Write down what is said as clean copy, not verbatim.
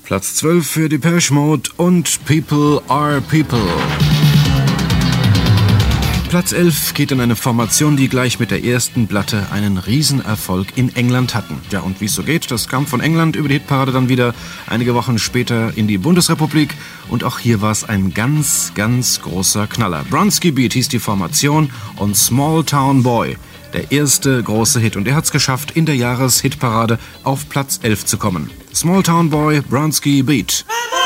Platz 12 für Depeche Mode und People Are People. Platz 11 geht an eine Formation, die gleich mit der ersten Platte einen Riesenerfolg in England hatten. Ja, und wie es so geht, das kam von England über die Hitparade dann wieder einige Wochen später in die Bundesrepublik. Und auch hier war es ein ganz, ganz großer Knaller. Bronski Beat hieß die Formation und Small Town Boy, der erste große Hit. Und er hat es geschafft, in der Jahreshitparade auf Platz 11 zu kommen. Small Town Boy, Bronski Beat.